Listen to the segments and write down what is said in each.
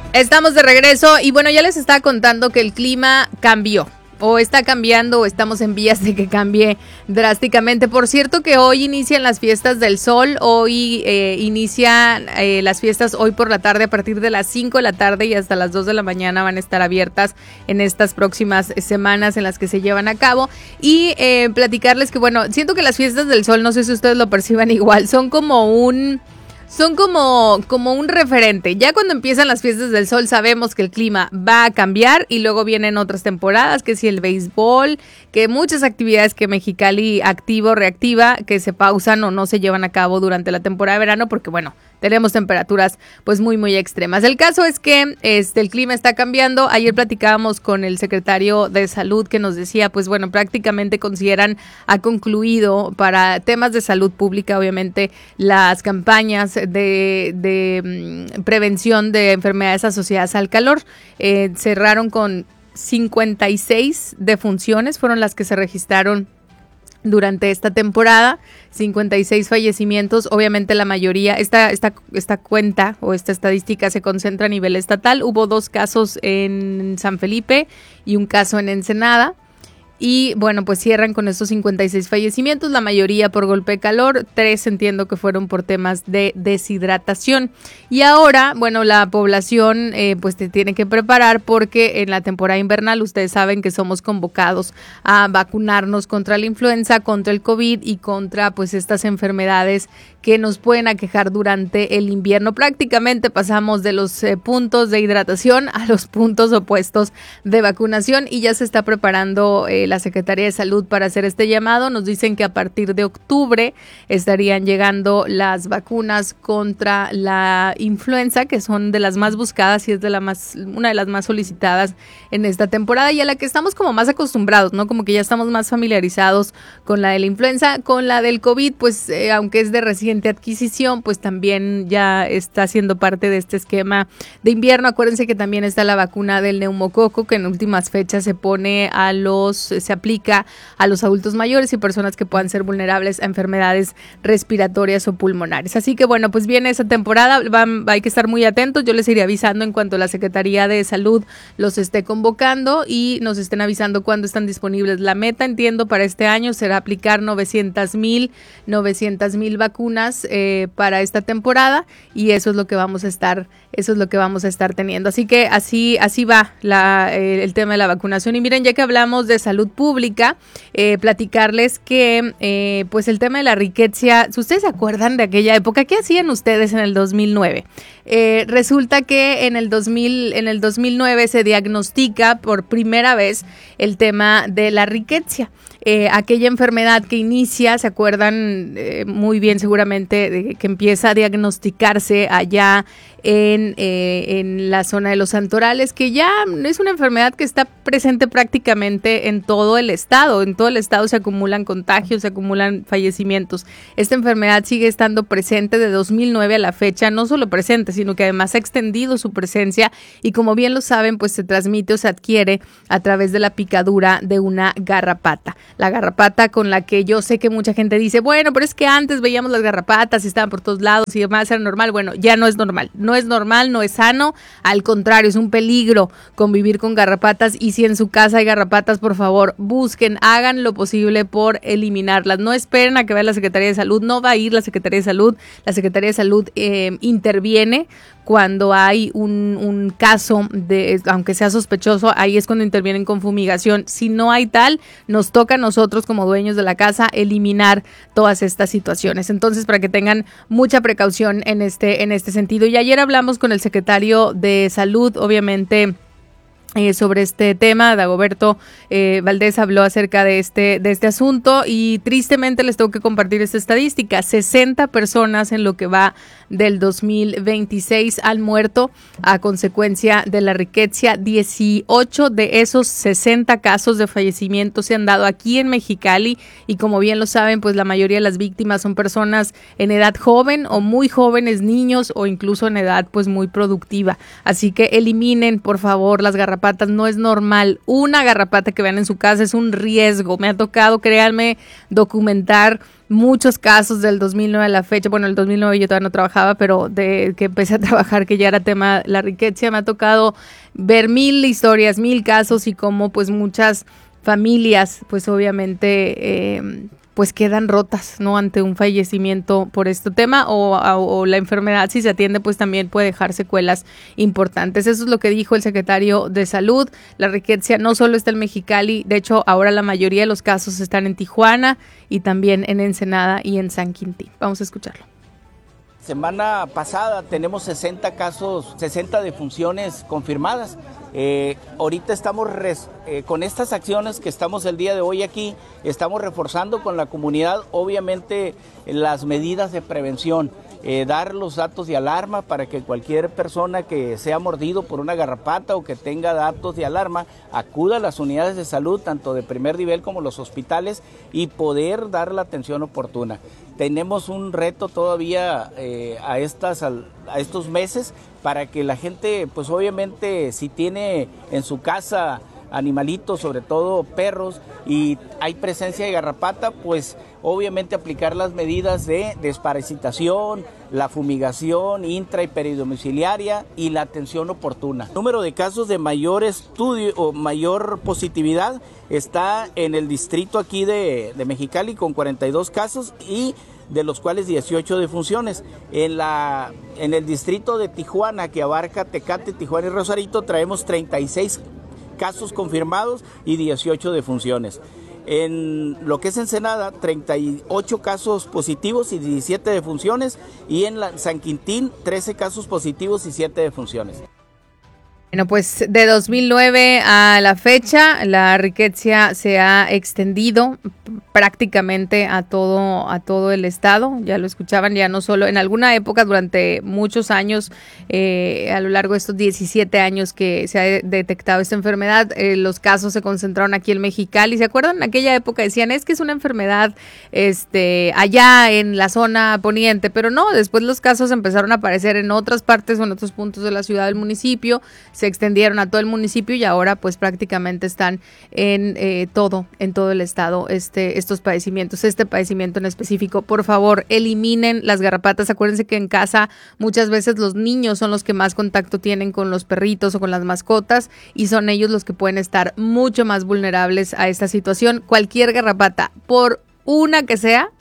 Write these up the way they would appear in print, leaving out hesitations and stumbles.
Estamos de regreso y bueno, ya les estaba contando que el clima cambió. O está cambiando o estamos en vías de que cambie drásticamente. Por cierto que hoy inician las fiestas del sol, hoy inician las fiestas hoy por la tarde a partir de las 5 de la tarde y hasta las 2 de la mañana van a estar abiertas en estas próximas semanas en las que se llevan a cabo. Y platicarles que bueno, siento que las fiestas del sol, no sé si ustedes lo perciban igual, son como un referente. Ya cuando empiezan las fiestas del sol sabemos que el clima va a cambiar y luego vienen otras temporadas, que si el béisbol, que muchas actividades que Mexicali activa o reactiva, que se pausan o no se llevan a cabo durante la temporada de verano porque bueno, tenemos temperaturas pues muy muy extremas. El caso es que el clima está cambiando. Ayer platicábamos con el secretario de Salud que nos decía pues bueno, prácticamente consideran ha concluido para temas de salud pública obviamente las campañas de prevención de enfermedades asociadas al calor. Cerraron con 56 defunciones, fueron las que se registraron durante esta temporada, 56 fallecimientos, obviamente la mayoría, esta cuenta o esta estadística se concentra a nivel estatal, hubo 2 casos en San Felipe y un caso en Ensenada. Y bueno, pues cierran con estos 56 fallecimientos, la mayoría por golpe de calor, 3 entiendo que fueron por temas de deshidratación. Y ahora, bueno, la población pues te tiene que preparar porque en la temporada invernal ustedes saben que somos convocados a vacunarnos contra la influenza, contra el COVID y contra pues estas enfermedades que nos pueden aquejar durante el invierno. Prácticamente pasamos de los puntos de hidratación a los puntos opuestos de vacunación y ya se está preparando la Secretaría de Salud para hacer este llamado. Nos dicen que a partir de octubre estarían llegando las vacunas contra la influenza, que son de las más buscadas y es una de las más solicitadas en esta temporada y a la que estamos como más acostumbrados, ¿no? Como que ya estamos más familiarizados con la de la influenza, con la del COVID, pues aunque es de reciente adquisición, pues también ya está siendo parte de este esquema de invierno. Acuérdense que también está la vacuna del neumococo, que en últimas fechas se aplica a los adultos mayores y personas que puedan ser vulnerables a enfermedades respiratorias o pulmonares. Así que bueno, pues viene esa temporada, hay que estar muy atentos. Yo les iré avisando en cuanto la Secretaría de Salud los esté convocando y nos estén avisando cuándo están disponibles. La meta, entiendo, para este año será aplicar 900,000 vacunas para esta temporada y eso es lo que vamos a estar teniendo. Así que así va el tema de la vacunación. Y miren, ya que hablamos de salud pública, platicarles que pues el tema de la riqueza, si ustedes se acuerdan de aquella época, ¿qué hacían ustedes en el 2009? Resulta que en el 2009 se diagnostica por primera vez el tema de la riqueza. Aquella enfermedad que inicia, se acuerdan muy bien seguramente, de que empieza a diagnosticarse allá en la zona de los santorales, que ya es una enfermedad que está presente prácticamente en todo el estado. En todo el estado se acumulan contagios, se acumulan fallecimientos. Esta enfermedad sigue estando presente de 2009 a la fecha, no solo presente, sino que además ha extendido su presencia y como bien lo saben, pues se transmite o se adquiere a través de la picadura de una garrapata. La garrapata con la que yo sé que mucha gente dice, bueno, pero es que antes veíamos las garrapatas y estaban por todos lados y demás, era normal. Bueno, ya no es normal, no es sano, al contrario, es un peligro convivir con garrapatas y si en su casa hay garrapatas, por favor, busquen, hagan lo posible por eliminarlas. No esperen a que vaya la Secretaría de Salud, no va a ir la Secretaría de Salud, la Secretaría de Salud interviene cuando hay un caso, aunque sea sospechoso, ahí es cuando intervienen con fumigación. Si no hay tal, nos toca a nosotros como dueños de la casa eliminar todas estas situaciones. Entonces, para que tengan mucha precaución en este sentido. Y ayer hablamos con el secretario de Salud, obviamente, sobre este tema. Dagoberto Valdés habló acerca de este asunto y tristemente les tengo que compartir esta estadística: 60 personas en lo que va del 2026 han muerto a consecuencia de la riqueza. 18 de esos 60 casos de fallecimiento se han dado aquí en Mexicali y como bien lo saben, pues la mayoría de las víctimas son personas en edad joven o muy jóvenes, niños o incluso en edad pues muy productiva. Así que eliminen por favor las garrapatas garrapatas, no es normal. Una garrapata que vean en su casa es un riesgo. Me ha tocado, créanme, documentar muchos casos del 2009 a la fecha. Bueno, el 2009 yo todavía no trabajaba, pero de que empecé a trabajar, que ya era tema la rickettsia, me ha tocado ver 1000 historias, 1000 casos y cómo pues muchas familias pues obviamente pues quedan rotas, ¿no? Ante un fallecimiento por este tema o la enfermedad, si se atiende, pues también puede dejar secuelas importantes. Eso es lo que dijo el secretario de Salud. La rickettsia no solo está en Mexicali, de hecho ahora la mayoría de los casos están en Tijuana y también en Ensenada y en San Quintín. Vamos a escucharlo. Semana pasada tenemos 60 casos, 60 defunciones confirmadas. Ahorita estamos con estas acciones que estamos el día de hoy aquí, estamos reforzando con la comunidad, obviamente, las medidas de prevención. Dar los datos de alarma para que cualquier persona que sea mordido por una garrapata o que tenga datos de alarma acuda a las unidades de salud, tanto de primer nivel como los hospitales, y poder dar la atención oportuna. Tenemos un reto todavía a estos meses para que la gente, pues obviamente, si tiene en su casa animalitos, sobre todo perros, y hay presencia de garrapata, pues obviamente aplicar las medidas de desparasitación, la fumigación intra y peridomiciliaria y la atención oportuna. El número de casos de mayor estudio o mayor positividad está en el distrito aquí de Mexicali con 42 casos y de los cuales 18 defunciones. En el distrito de Tijuana, que abarca Tecate, Tijuana y Rosarito, traemos 36 casos confirmados y 18 defunciones. En lo que es Ensenada, 38 casos positivos y 17 defunciones, y en San Quintín, 13 casos positivos y 7 defunciones. Bueno, pues de 2009 a la fecha, la rickettsia se ha extendido prácticamente a todo el estado. Ya lo escuchaban, ya no solo en alguna época, durante muchos años, a lo largo de estos 17 años que se ha detectado esta enfermedad, los casos se concentraron aquí en Mexicali. ¿Se acuerdan? En aquella época decían, es que es una enfermedad allá en la zona poniente, pero no, después los casos empezaron a aparecer en otras partes o en otros puntos de la ciudad, del municipio, se extendieron a todo el municipio y ahora pues prácticamente están en todo el estado estos padecimientos, este padecimiento en específico. Por favor, eliminen las garrapatas. Acuérdense que en casa muchas veces los niños son los que más contacto tienen con los perritos o con las mascotas y son ellos los que pueden estar mucho más vulnerables a esta situación. Cualquier garrapata, por una que sea,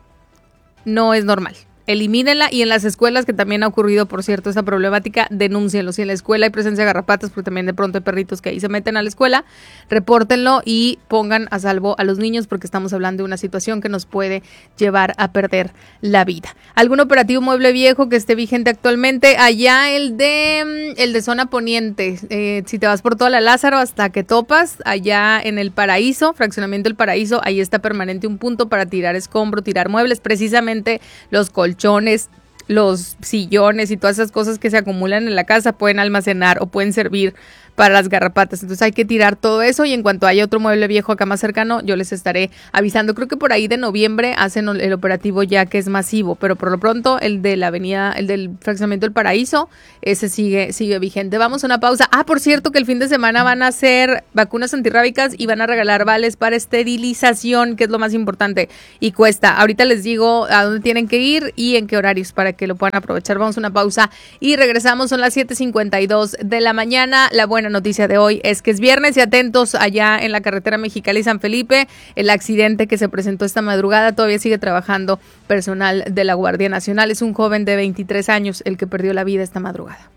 no es normal. Elimínenla, y en las escuelas, que también ha ocurrido, por cierto, esa problemática, denúncienlo. Si en la escuela hay presencia de garrapatas, porque también de pronto hay perritos que ahí se meten a la escuela, repórtenlo y pongan a salvo a los niños, porque estamos hablando de una situación que nos puede llevar a perder la vida. ¿Algún operativo mueble viejo que esté vigente actualmente? Allá el de zona poniente, si te vas por toda la Lázaro hasta que topas, allá en el Paraíso, fraccionamiento del Paraíso, ahí está permanente un punto para tirar escombro, tirar muebles, precisamente los colchones, los sillones y todas esas cosas que se acumulan en la casa pueden almacenar o pueden servir para las garrapatas. Entonces hay que tirar todo eso, y en cuanto haya otro mueble viejo acá más cercano, yo les estaré avisando. Creo que por ahí de noviembre hacen el operativo ya, que es masivo, pero por lo pronto el de la avenida, el del fraccionamiento del Paraíso, ese sigue vigente. Vamos a una pausa. Por cierto, que el fin de semana van a hacer vacunas antirrábicas y van a regalar vales para esterilización, que es lo más importante, y cuesta. Ahorita les digo a dónde tienen que ir y en qué horarios para que lo puedan aprovechar. Vamos a una pausa y regresamos. Son las 7:52 de la mañana. La buena noticia de hoy es que es viernes, y atentos allá en la carretera Mexicali-San Felipe, el accidente que se presentó esta madrugada. Todavía sigue trabajando personal de la Guardia Nacional. Es un joven de 23 años el que perdió la vida esta madrugada.